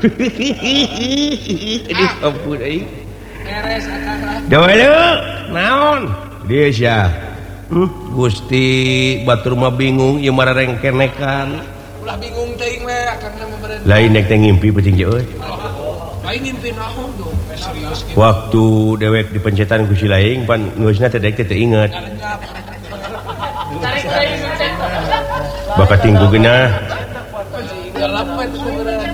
naon dia Gusti batur mah bingung ieu mah rengkenekan ulah bingung teuing we akangna meuneuh lain nek teh ngimpi peuting euy lain ngimpi naon dong serius gitu waktu dewek dipencetan ku si laing pan geusna teh dek teh inget bakat tinggu geunah galapan sebenarnya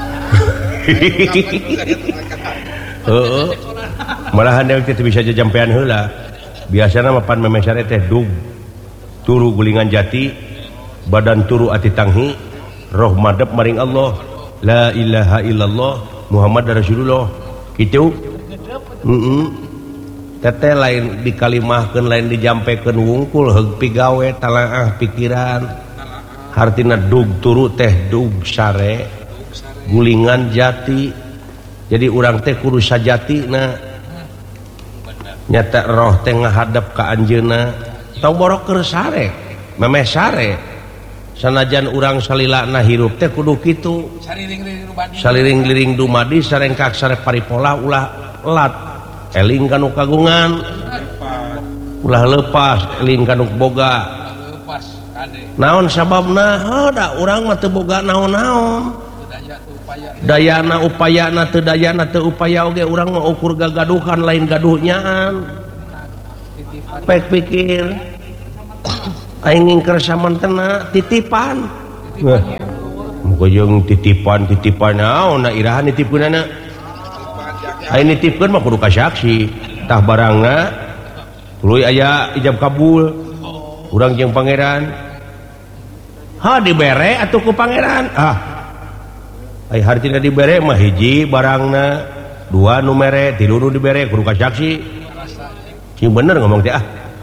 heeh malahan dewek teh bisa jajampean heula biasana mah pan memesare teh dug turu gulingan jati badan turu ati tanghi roh madep maring Allah la ilaha illallah Muhammad Rasulullah kitu teteh lain dikalimahkeun lain dijampekeun wungkul heug pigawe talaah pikiran hartina dug turu teh dug sare gulingan jati jadi urang teh kudu sajatina nyata roh teh ngahadap ka anjeunna tong borok keur sare memeh sare sanajan urang salilana hirup teh kudu kitu saliring-liring dumadi sarengkak sare paripola ulah lat eling kanu kagungan ulah leupas eling kanu boga naon sababna da urang mah teu boga naon-naon dayana upayana teu dayana teu upaya oge urang mah ukur gagaduhan lain gaduhnyaan pek pikir aing ngingker samentena titipan muga jeung titipan naon na irahan nitipkeunana aing nitipkeun mah kudu ka saksi tah barangna tuluy aya ijab kabul urang jeung pangeran dibere atuh ku pangeran ai hartina dibere mah hiji barangna dua nu mere tilu nu dibere kudu ka saksi sing bener ngomong teh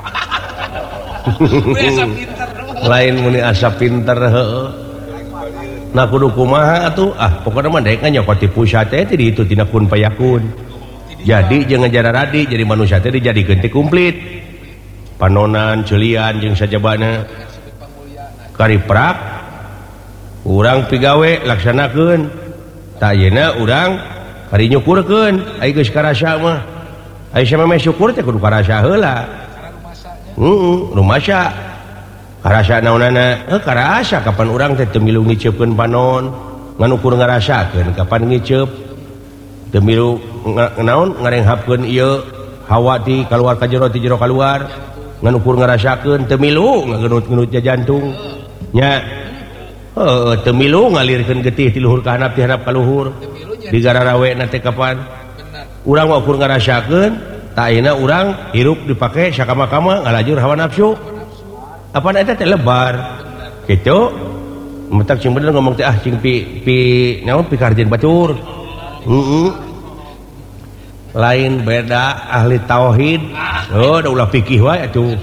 lain muni asa pinter heueuh nah kudu kumaha atuh pokona mah daek nyokot ti pusat teh ti ditu tina kun payakun jadi jeung ngajara radi jadi manusia teh dijadikeun teh komplit panonan ceulian jeung sajabana kariprak urang pigawe laksanakeun ta ayeuna urang kari nyukurkeun ai geus karasa mah ai samemeh syukur teh kudu karasa heula rumasa karasa naonana karasa kapan urang teh teu milu ngiceupkeun panon ngan ukur ngarasakeun kapan ngiceup teu milu naon ngarenghapkeun ieu hawa ti kaluar ka jero ti jero kaluar ngan ukur ngarasakeun teu milu ngageunut-geunut jantung nya teu milu ngalirkeun getih ti luhur ka handap ti handap ka luhur di gararawe na teh kapan urang mah ukur ngarasakeun ta ayeuna urang hirup dipake sakama-kama ngalajur hawa nafsu apana eta teh lebar kitu mentak cing bener ngomong teh cing pi naon pikarjeun batur lain beda ahli tauhid da ulah fikih wae atuh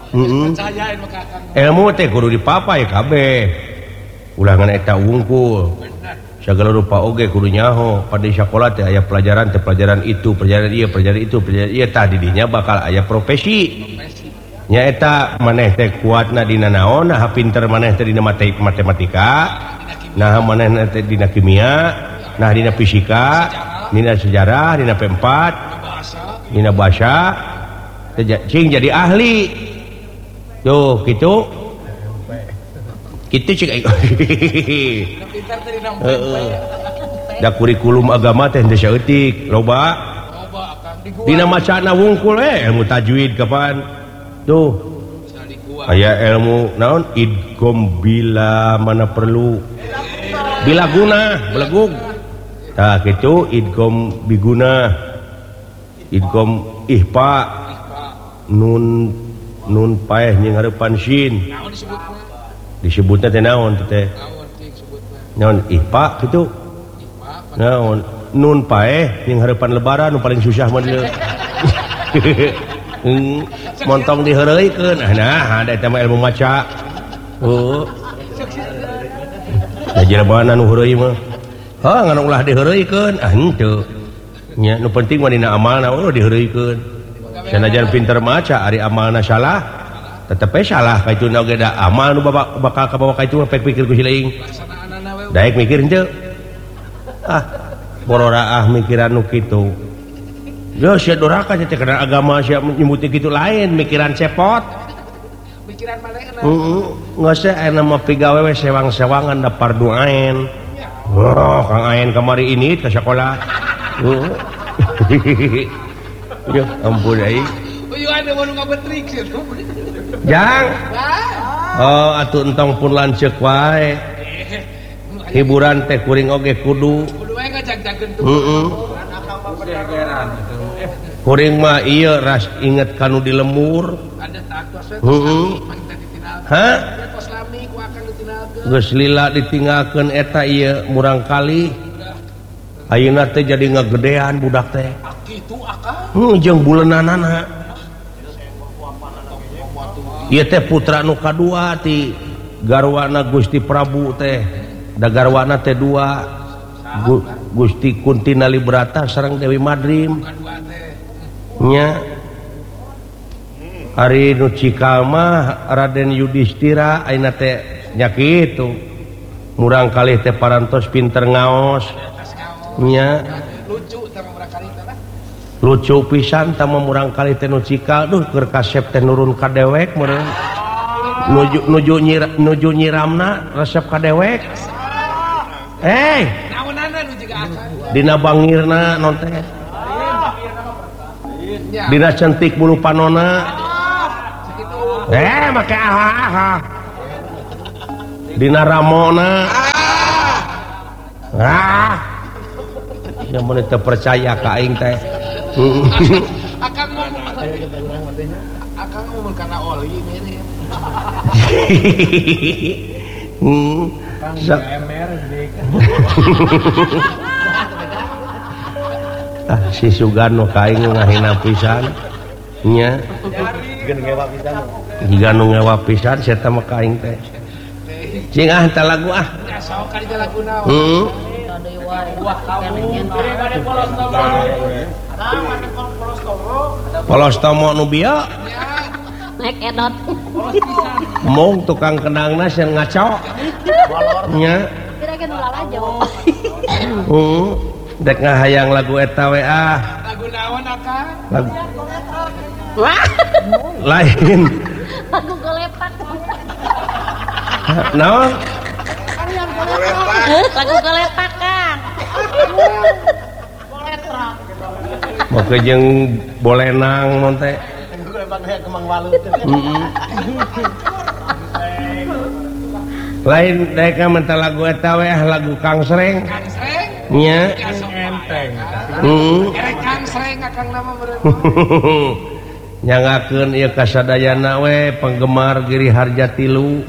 ilmu teh kudu dipapai kabeh ulah ngan eta wungkul sagala rupa oge kudu nyaho pada sakola teh aya pelajaran teh pelajaran itu pelajaran ieu pelajaran itu pelajaran ieu tah di dinya bakal aya profesi nya eta maneh teh kuatna dina naon nah pinter maneh teh dina matematika nah maneh teh dina kimia nah dina fisika dina sejarah dina P4 dina bahasa cing jadi ahli yo kitu kitu cik da kurikulum agama teh teu saeutik loba dina macana wungkul ilmu tajwid kapan tuh aya ilmu naon idgham bila mana perlu bila guna belegug tah kitu idgham biguna idgham ihfa nun paeh jeung hareupan sin disebutnya teh naon teh naon ihfa kitu naon nun paeh jeung hareupan lebaran nu paling susah mah dieu montong diheureuikeun nah ada eta mah ilmu maca Jilbaban nu heureui mah ngan ulah diheureuikeun henteu nya nu penting mah dina amalna diheureuikeun sanajan pinter maca ari amalna salah tetep salah ka itu oge da amal nu bakal kabawa ka itu pek pikir ku si leuing daek mikir henteu Borora mikiran nu kitu. Yo sia doraka teh kana agama sia nyebuti kitu lain mikiran cepot. Mikiran manehna. Geus aya mah pigawe we sewang-sewangan da fardu ain. Oh, Kang Ain kamari ini ke sekolah. Yo ampun ai. Uyu ade mau ngabetrik sih. Jang. Oh, atuh entong pun lanceuk wae. Hiburan teh kuring oge kudu. Kudu wae ngajak-jakeun tuh. Kuring mah ieu ras inget kanu di lembur. Ada taktos we. Hah? Islami ku akan ditinggalkeun. Geus lila ditinggalkeun eta ieu murang kali. Ayeuna teh jadi ngagedean budak teh. Kitu akang. Jeung buleunanana. Ieu teh putra nu kadua ti garwana Gusti Prabu teh. Da garwana teh dua. Gusti Kunti Nalibrata sareng Dewi Madrim. Nya ari nu cikal mah Raden Yudhistira ayeuna teh nya kitu. Murang kalih teh parantos pinter ngaos. Nya Lucu teh murang kali teh. lucu pisan tah murang kalih teh nu cikal duh keur kasep teh nurun ka dewek meureun. Nuju nyiramna resep ka dewek. Naonana nu jiga akang. Dina bangirna non teh. Dina cantik bulu panona. Make aha-aha. Dina ramona. Ya mun teu percaya ka aing teh. Akang ngomong karena oli mere. Si Sugano kaing ngahina pisan nya ganu ngewa pisan saya mah kaing teh cing teh lagu Sok kali lagu naon. Polos tomo nu bieu Nek edot. mung tukang kenangna sieun ngaco nya Kira-kira nu lalajo. dek ngahayang lagu eta we Lagu naon akang? lagu lain Lagu gelepak. naon Lagu gelepak, Kang. mau ke jeung bolenang non teh lain dek mental lagu eta we lagu Kang Sreng Kang Sreng? nya Erek Kang Sreng akang nama meureun. nyangakeun ieu kasadayana we penggemar Giri Harja Tilu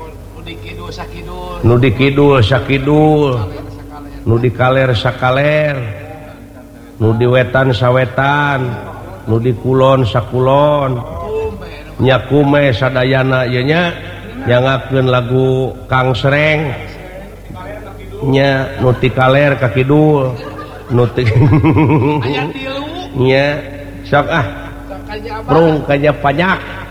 nu di kidul sakidul nu di kaler sakaler nu di wetan sawetan nu di kulon sakulon nyakume sadayana ieu nya nyangakeun lagu Kang Sreng nya nu ti kaler ka kidul nu ti nya sok Kanya apa? prung kaja pajak